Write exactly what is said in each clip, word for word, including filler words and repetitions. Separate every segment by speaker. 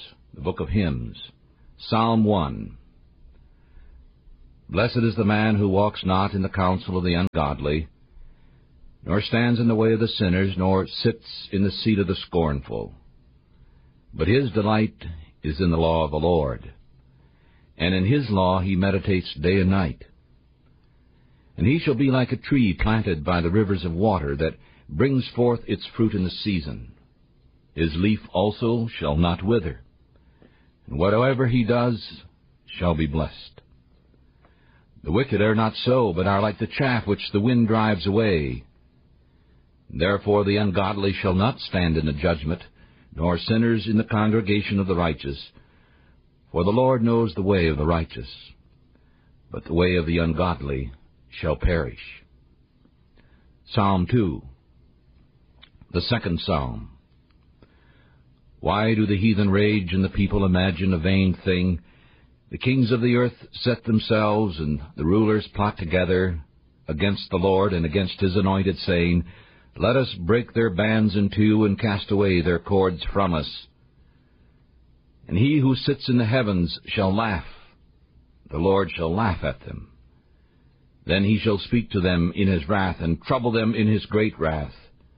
Speaker 1: the book of hymns, Psalm one. Blessed is the man who walks not in the counsel of the ungodly, nor stands in the way of the sinners, nor sits in the seat of the scornful. But his delight is in the law of the Lord, and in his law he meditates day and night. And he shall be like a tree planted by the rivers of water, that brings forth its fruit in the season. His leaf also shall not wither, and whatsoever he does shall be blessed. The wicked are not so, but are like the chaff which the wind drives away. Therefore the ungodly shall not stand in the judgment, nor sinners in the congregation of the righteous. For the Lord knows the way of the righteous, but the way of the ungodly shall perish. Psalm two, the second psalm. Why do the heathen rage, and the people imagine a vain thing? The kings of the earth set themselves, and the rulers plot together against the Lord and against his anointed, saying, Let us break their bands in two, and cast away their cords from us. And he who sits in the heavens shall laugh. The Lord shall laugh at them. Then he shall speak to them in his wrath, and trouble them in his great wrath.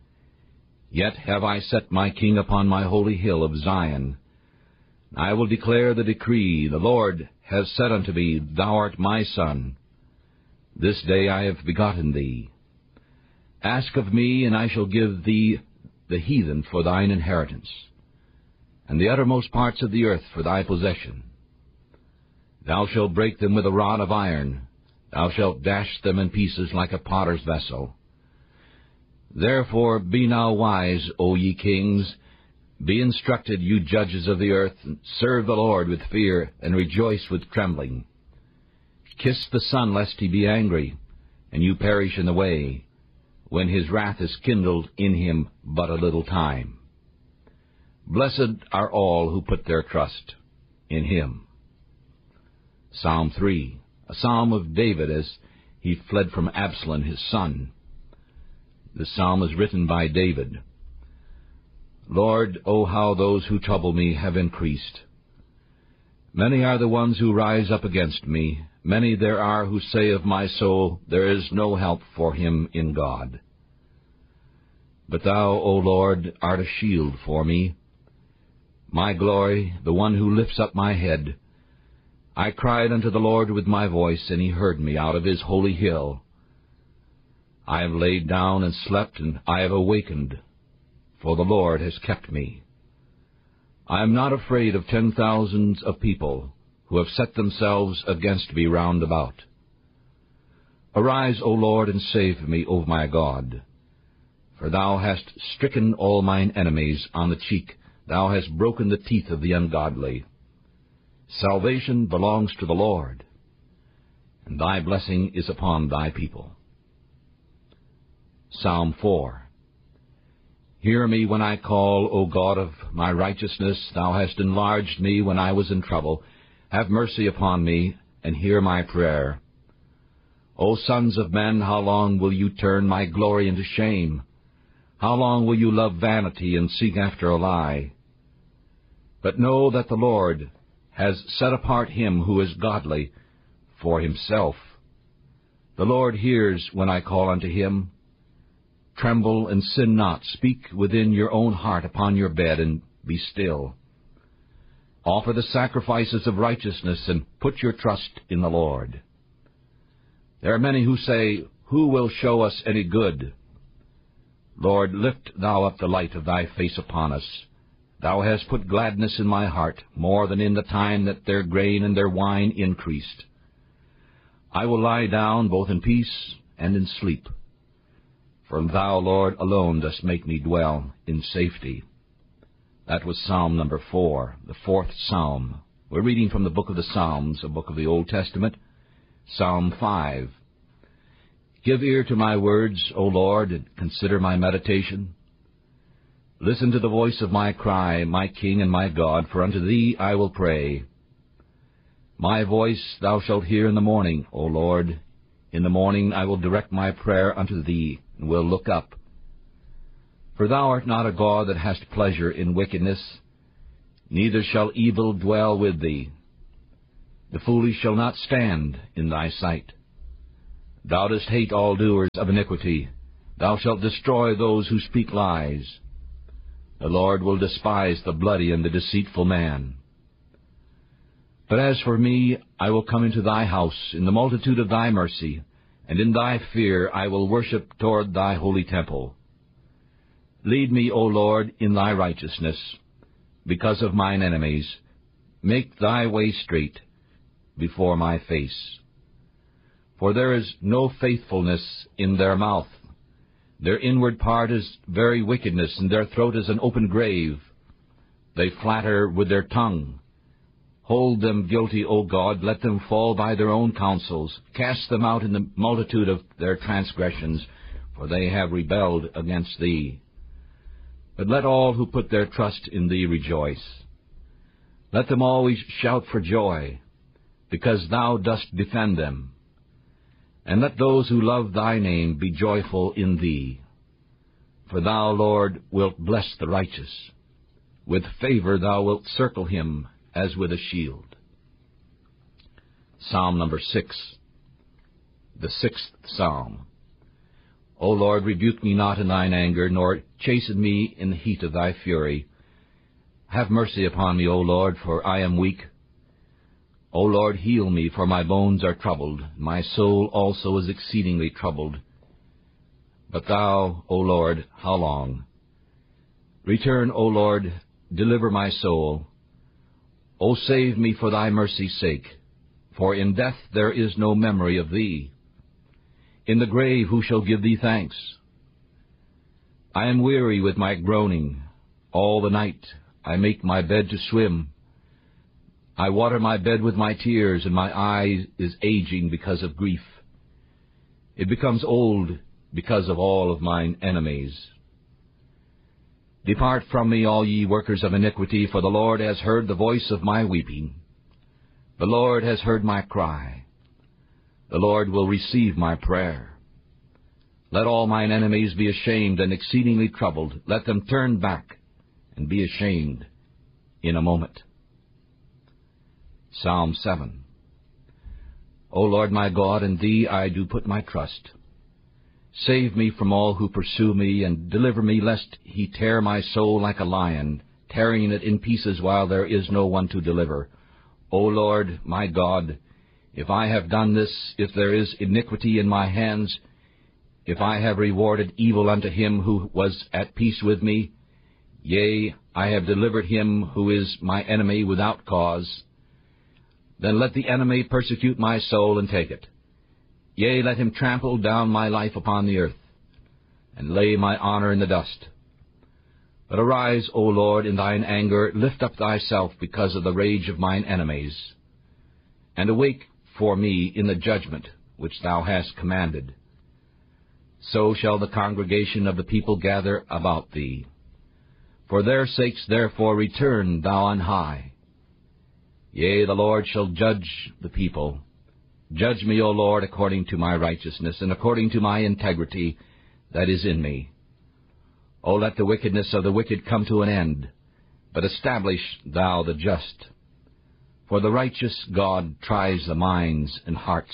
Speaker 1: Yet have I set my king upon my holy hill of Zion. I will declare the decree. The Lord has said unto me, Thou art my son. This day I have begotten thee. Ask of me, and I shall give thee the heathen for thine inheritance, and the uttermost parts of the earth for thy possession. Thou shalt break them with a rod of iron. Thou shalt dash them in pieces like a potter's vessel. Therefore be now wise, O ye kings. Be instructed, you judges of the earth. And serve the Lord with fear, and rejoice with trembling. Kiss the Son, lest he be angry, and you perish in the way, when his wrath is kindled in him but a little time. Blessed are all who put their trust in him. Psalm three, a psalm of David as he fled from Absalom his son. The psalm is written by David. Lord, O how those who trouble me have increased. Many are the ones who rise up against me. Many there are who say of my soul, There is no help for him in God. But thou, O Lord, art a shield for me, my glory, the one who lifts up my head. I cried unto the Lord with my voice, and he heard me out of his holy hill. I have laid down and slept, and I have awakened, for the Lord has kept me. I am not afraid of ten thousands of people who have set themselves against me round about. Arise, O Lord, and save me, O my God. For thou hast stricken all mine enemies on the cheek. Thou hast broken the teeth of the ungodly. Salvation belongs to the Lord, and thy blessing is upon thy people. Psalm four. Hear me when I call, O God of my righteousness. Thou hast enlarged me when I was in trouble. Have mercy upon me, and hear my prayer. O sons of men, how long will you turn my glory into shame? How long will you love vanity and seek after a lie? But know that the Lord has set apart him who is godly for himself. The Lord hears when I call unto him. Tremble and sin not. Speak within your own heart upon your bed, and be still. Offer the sacrifices of righteousness, and put your trust in the Lord. There are many who say, Who will show us any good? Lord, lift thou up the light of thy face upon us. Thou hast put gladness in my heart, more than in the time that their grain and their wine increased. I will lie down both in peace and in sleep. For thou, Lord, alone dost make me dwell in safety. That was Psalm number four, the fourth psalm. We're reading from the book of the Psalms, a book of the Old Testament, Psalm five. Give ear to my words, O Lord, and consider my meditation. Listen to the voice of my cry, my King and my God, for unto thee I will pray. My voice thou shalt hear in the morning, O Lord. In the morning I will direct my prayer unto thee, and will look up. For thou art not a God that hast pleasure in wickedness, neither shall evil dwell with thee. The foolish shall not stand in thy sight. Thou dost hate all doers of iniquity. Thou shalt destroy those who speak lies. The Lord will despise the bloody and the deceitful man. But as for me, I will come into thy house in the multitude of thy mercy, and in thy fear I will worship toward thy holy temple. Lead me, O Lord, in thy righteousness, because of mine enemies. Make thy way straight before my face. For there is no faithfulness in their mouth. Their inward part is very wickedness, and their throat is an open grave. They flatter with their tongue. Hold them guilty, O God, let them fall by their own counsels. Cast them out in the multitude of their transgressions, for they have rebelled against thee. But let all who put their trust in thee rejoice. Let them always shout for joy, because thou dost defend them. And let those who love thy name be joyful in thee. For thou, Lord, wilt bless the righteous. With favor thou wilt circle him as with a shield. Psalm number six, the sixth Psalm. O Lord, rebuke me not in thine anger, nor chasten me in the heat of thy fury. Have mercy upon me, O Lord, for I am weak. O Lord, heal me, for my bones are troubled. My soul also is exceedingly troubled. But thou, O Lord, how long? Return, O Lord, deliver my soul. O save me for thy mercy's sake, for in death there is no memory of thee. In the grave who shall give thee thanks? I am weary with my groaning. All the night I make my bed to swim. I water my bed with my tears, and my eye is aging because of grief. It becomes old because of all of mine enemies. Depart from me, all ye workers of iniquity, for the Lord has heard the voice of my weeping. The Lord has heard my cry. The Lord will receive my prayer. Let all mine enemies be ashamed and exceedingly troubled. Let them turn back and be ashamed in a moment. Psalm seven. O Lord my God, in thee I do put my trust. Save me from all who pursue me, and deliver me, lest he tear my soul like a lion, tearing it in pieces while there is no one to deliver. O Lord my God, if I have done this, if there is iniquity in my hands, if I have rewarded evil unto him who was at peace with me, yea, I have delivered him who is my enemy without cause, then let the enemy persecute my soul and take it. Yea, let him trample down my life upon the earth, and lay my honor in the dust. But arise, O Lord, in thine anger, lift up thyself because of the rage of mine enemies, and awake for me in the judgment which thou hast commanded. So shall the congregation of the people gather about thee. For their sakes therefore return thou on high. Yea, the Lord shall judge the people. Judge me, O Lord, according to my righteousness, and according to my integrity that is in me. O let the wickedness of the wicked come to an end, but establish thou the just. For the righteous God tries the minds and hearts.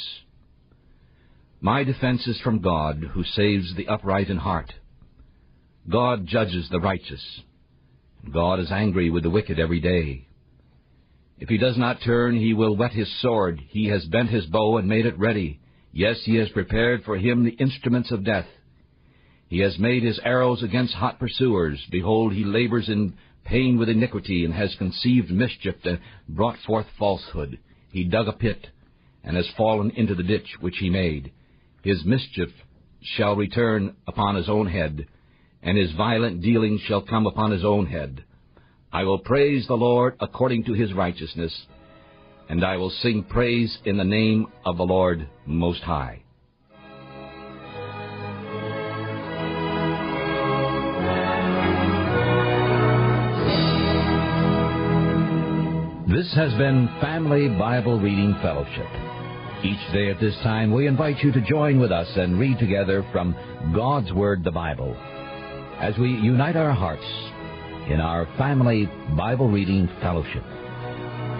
Speaker 1: My defense is from God, who saves the upright in heart. God judges the righteous. God is angry with the wicked every day. If he does not turn, he will whet his sword. He has bent his bow and made it ready. Yes, he has prepared for him the instruments of death. He has made his arrows against hot pursuers. Behold, he labors in pain with iniquity, and has conceived mischief, and brought forth falsehood. He dug a pit, and has fallen into the ditch which he made. His mischief shall return upon his own head, and his violent dealings shall come upon his own head. I will praise the Lord according to his righteousness, and I will sing praise in the name of the Lord Most High. This has been Family Bible Reading Fellowship. Each day at this time, we invite you to join with us and read together from God's Word, the Bible. As we unite our hearts
Speaker 2: in our family Bible reading fellowship.